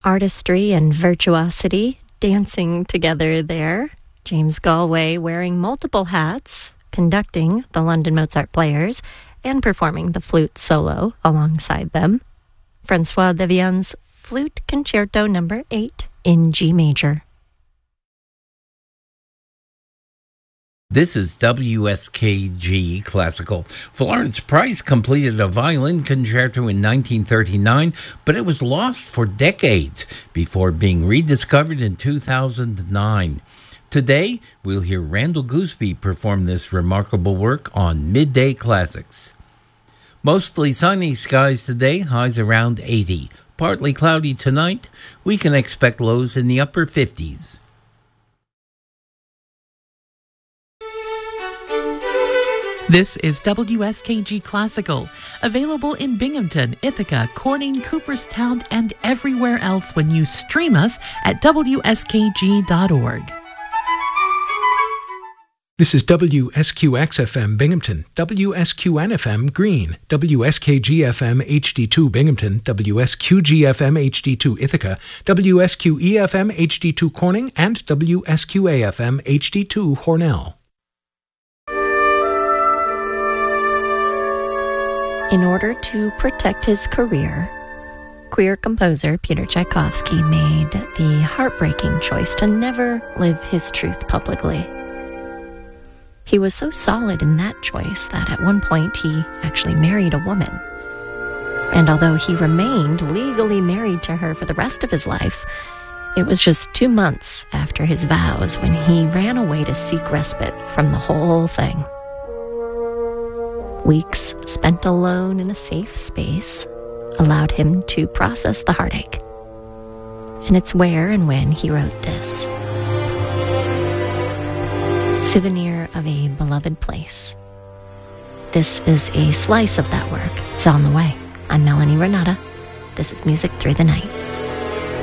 Artistry and virtuosity dancing together there. James Galway wearing multiple hats, conducting the London Mozart Players and performing the flute solo alongside them. Francois Devian's Flute Concerto No. 8 in G major. This is WSKG Classical. Florence Price completed a violin concerto in 1939, but it was lost for decades before being rediscovered in 2009. Today, we'll hear Randall Gooseby perform this remarkable work on Midday Classics. Mostly sunny skies today, highs around 80. Partly cloudy tonight. We can expect lows in the upper 50s. This is WSKG Classical, available in Binghamton, Ithaca, Corning, Cooperstown, and everywhere else when you stream us at WSKG.org. This is WSQX-FM Binghamton, WSQN-FM Green, WSKG-FM HD2 Binghamton, WSQG-FM HD2 Ithaca, WSQE-FM HD2 Corning, and WSQA-FM HD2 Hornell. In order to protect his career, queer composer Peter Tchaikovsky made the heartbreaking choice to never live his truth publicly. He was so solid in that choice that at one point he actually married a woman. And although he remained legally married to her for the rest of his life, it was just 2 months after his vows when he ran away to seek respite from the whole thing. Weeks spent alone in a safe space allowed him to process the heartache. And it's where and when he wrote this. Souvenir of a Beloved Place. This is a slice of that work. It's on the way. I'm Melanie Renata. This is Music Through the Night.